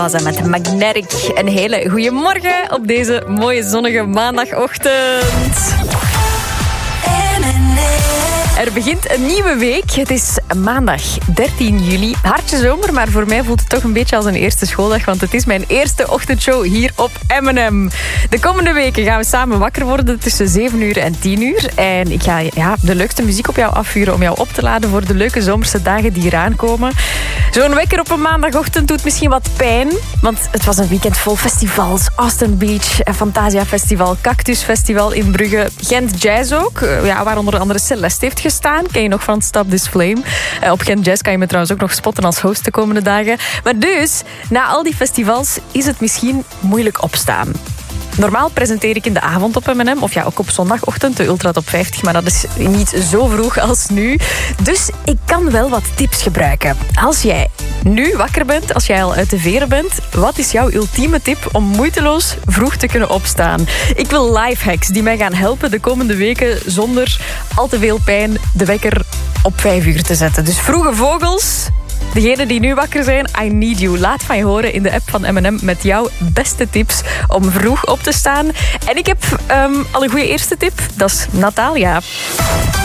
Met Magnetic. Een hele goede morgen op deze mooie zonnige maandagochtend. Er begint een nieuwe week. Het is maandag 13 juli. Hartje zomer, maar voor mij voelt het toch een beetje als een eerste schooldag, want het is mijn eerste ochtendshow hier op M&M. De komende weken gaan we samen wakker worden tussen 7 uur en 10 uur. En ik ga de leukste muziek op jou afvuren om jou op te laden voor de leuke zomerse dagen die eraan komen. Zo'n wekker op een maandagochtend doet misschien wat pijn, want het was een weekend vol festivals. Austin Beach, Fantasia Festival, Cactus Festival in Brugge, Gent Jazz ook, waar onder andere Celeste heeft gestaan. Ken je nog van Stop This Flame? Op Gent Jazz kan je me trouwens ook nog spotten als host de komende dagen. Maar dus, na al die festivals is het misschien moeilijk opstaan. Normaal presenteer ik in de avond op M&M, of ook op zondagochtend, de Ultra Top 50, maar dat is niet zo vroeg als nu. Dus ik kan wel wat tips gebruiken. Als jij nu wakker bent, als jij al uit de veren bent, wat is jouw ultieme tip om moeiteloos vroeg te kunnen opstaan? Ik wil lifehacks die mij gaan helpen de komende weken zonder al te veel pijn de wekker op 5 uur te zetten. Dus vroege vogels. Degenen die nu wakker zijn, I need you. Laat van je horen in de app van M&M met jouw beste tips om vroeg op te staan. En ik heb al een goede eerste tip. Dat is Natalia.